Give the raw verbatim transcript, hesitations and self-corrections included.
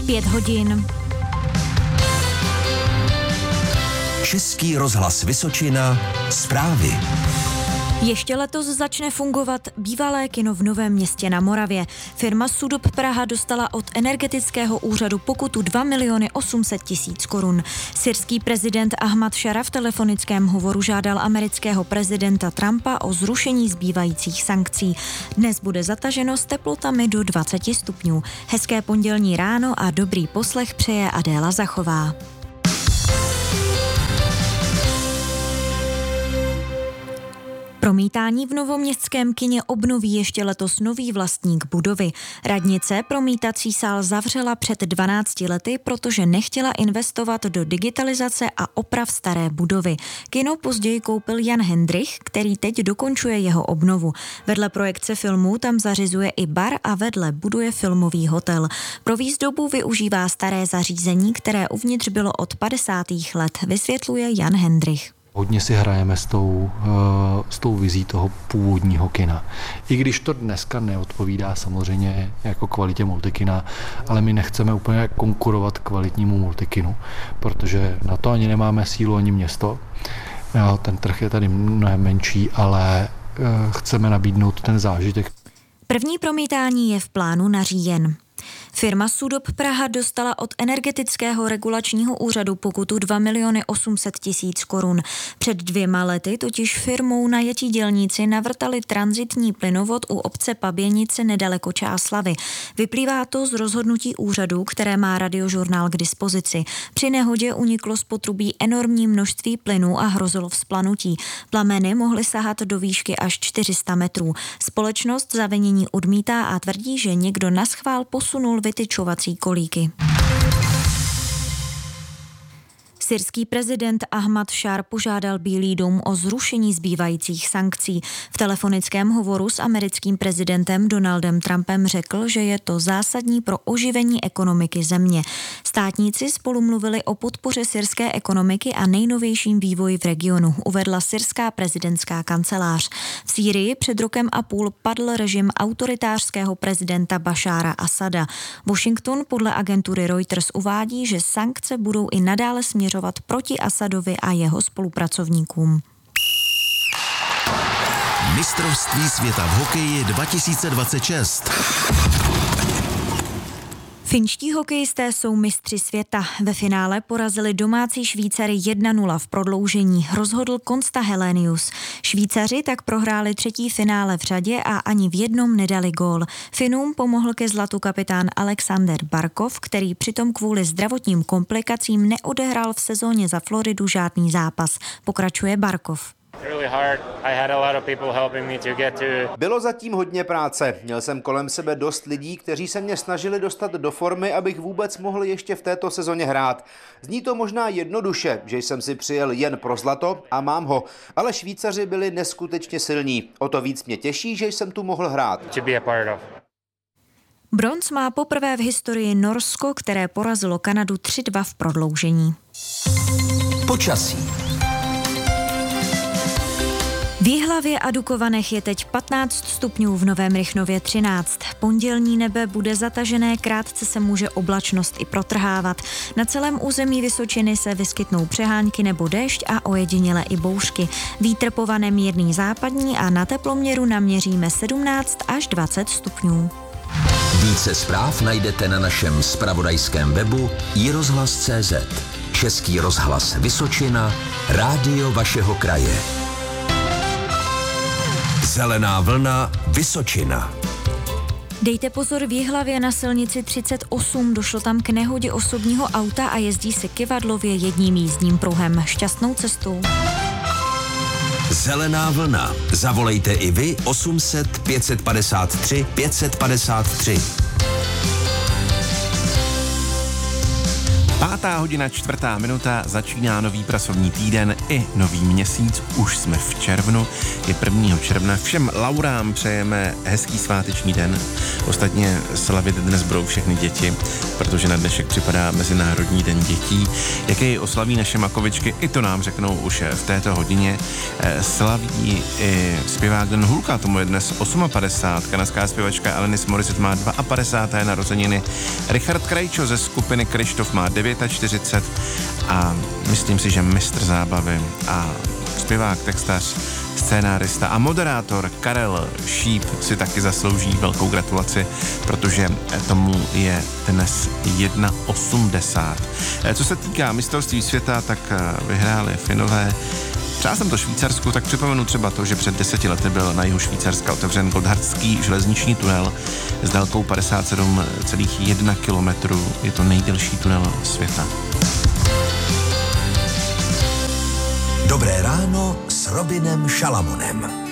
Pět hodin. Český rozhlas Vysočina, zprávy. Ještě letos začne fungovat bývalé kino v Novém Městě na Moravě. Firma Sudop Praha dostala od energetického úřadu pokutu dva miliony osm set tisíc korun. Syrský prezident Ahmad Šara v telefonickém hovoru žádal amerického prezidenta Trumpa o zrušení zbývajících sankcí. Dnes bude zataženo s teplotami do dvacet stupňů. Hezké pondělní ráno a dobrý poslech přeje Adéla Zachová. Promítání v novoměstském kině obnoví ještě letos nový vlastník budovy. Radnice promítací sál zavřela před dvanácti lety, protože nechtěla investovat do digitalizace a oprav staré budovy. Kino později koupil Jan Hendrich, který teď dokončuje jeho obnovu. Vedle projekce filmů tam zařizuje i bar a vedle buduje filmový hotel. Pro výzdobu využívá staré zařízení, které uvnitř bylo od padesátých let, vysvětluje Jan Hendrich. Hodně si hrajeme s tou, s tou vizí toho původního kina. I když to dneska neodpovídá samozřejmě jako kvalitě multikina, ale my nechceme úplně konkurovat kvalitnímu multikinu, protože na to ani nemáme sílu, ani město. Ten trh je tady mnohem menší, ale chceme nabídnout ten zážitek. První promítání je v plánu na říjen. Firma Sudop Praha dostala od energetického regulačního úřadu pokutu dva miliony osm set tisíc korun. Před dvěma lety totiž firmou najetí dělníci navrtali tranzitní plynovod u obce Paběnice nedaleko Čáslavy. Vyplývá to z rozhodnutí úřadu, které má Radiožurnál k dispozici. Při nehodě uniklo z potrubí enormní množství plynu a hrozilo vzplanutí. Plameny mohly sahat do výšky až čtyři sta metrů. Společnost zavinění odmítá a tvrdí, že někdo naschvál posunul vytyčovací kolíky. Syrský prezident Ahmad Šar požádal Bílý dům o zrušení zbývajících sankcí. V telefonickém hovoru s americkým prezidentem Donaldem Trumpem řekl, že je to zásadní pro oživení ekonomiky země. Státníci spolu mluvili o podpoře syrské ekonomiky a nejnovějším vývoji v regionu, uvedla syrská prezidentská kancelář. V Sýrii před rokem a půl padl režim autoritářského prezidenta Bašára Asada. Washington podle agentury Reuters uvádí, že sankce budou i nadále směřovat proti Asadovi a jeho spolupracovníkům. Mistrovství světa v hokeji dva tisíce dvacet šest. Finští hokejisté jsou mistři světa. Ve finále porazili domácí Švýcary jedna nula v prodloužení, rozhodl Konsta Helenius. Švýcaři tak prohráli třetí finále v řadě a ani v jednom nedali gól. Finům pomohl ke zlatu kapitán Alexander Barkov, který přitom kvůli zdravotním komplikacím neodehrál v sezóně za Floridu žádný zápas. Pokračuje Barkov. Bylo zatím hodně práce. Měl jsem kolem sebe dost lidí, kteří se mě snažili dostat do formy, abych vůbec mohl ještě v této sezóně hrát. Zní to možná jednoduše, že jsem si přijel jen pro zlato a mám ho, ale Švýcaři byli neskutečně silní. O to víc mě těší, že jsem tu mohl hrát. Bronz má poprvé v historii Norsko, které porazilo Kanadu tři dva v prodloužení. Počasí. V Jihlavě a Dukovanech je teď patnáct stupňů, v Novém Rychnově třináct. Pondělní nebe bude zatažené, krátce se může oblačnost i protrhávat. Na celém území Vysočiny se vyskytnou přehánky nebo déšť a ojediněle i bouřky. Vítr povane mírný západní a na teploměru naměříme sedmnáct až dvacet stupňů. Více zpráv najdete na našem zpravodajském webu i rozhlas tečka cé zet. Český rozhlas Vysočina, rádio vašeho kraje. Zelená vlna Vysočina. Dejte pozor, v Jihlavě na silnici třicet osm došlo tam k nehodě osobního auta a jezdí se kyvadlově jedním jízdním pruhem. Šťastnou cestu. Zelená vlna. Zavolejte i vy osm set pět set padesát tři pět set padesát tři. Pátá hodina, čtvrtá minuta, začíná nový pracovní týden i nový měsíc, už jsme v červnu, je prvního června, všem Laurám přejeme hezký sváteční den, ostatně slavit dnes budou všechny děti, protože na dnešek připadá Mezinárodní den dětí, jaké oslaví naše makovičky, i to nám řeknou už v této hodině, slaví i zpěvák Dan Hulka, tomu je dnes padesát osm, kanadská zpěvačka Alanis Morissette má padesát dva narozeniny, Richard Krejčo ze skupiny Kryštof má čtyřicet devět a myslím si, že mistr zábavy a zpěvák, textař, scénárista a moderátor Karel Šíp si taky zaslouží velkou gratulaci, protože tomu je dnes osmdesát jedna. Co se týká mistrovství světa, tak vyhráli Finové. Třeba jsem to Švýcarsku, tak připomenu třeba to, že před deseti lety byl na jihu Švýcarska otevřen Gotthardský železniční tunel s délkou padesát sedm celá jedna kilometru. Je to nejdelší tunel světa. Dobré ráno s Robinem Šalamonem.